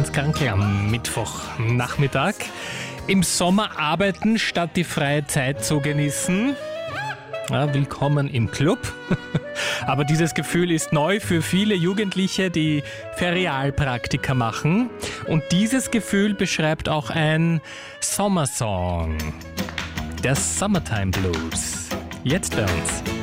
Franz Krankl am Mittwochnachmittag. Im Sommer arbeiten, statt die freie Zeit zu genießen. Ja, willkommen im Club. Aber dieses Gefühl ist neu für viele Jugendliche, die Ferialpraktika machen. Und dieses Gefühl beschreibt auch ein Sommersong. Der Summertime Blues. Jetzt bei uns.